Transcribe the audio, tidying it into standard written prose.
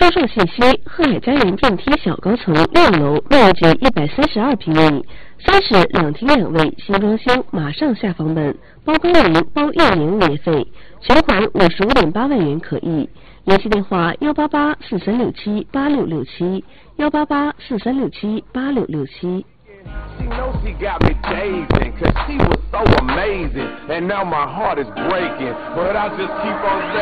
销售信息：鹤海家园电梯小高层6楼面积132平米，3室2厅2卫，新装修，马上下房本，包工龄包1年物业费，全款55.8万元可议。联系电话18843678667，18843678667。 She knows she got me dazing, cause she was so amazing, and now my heart is breaking, but I just keep on saying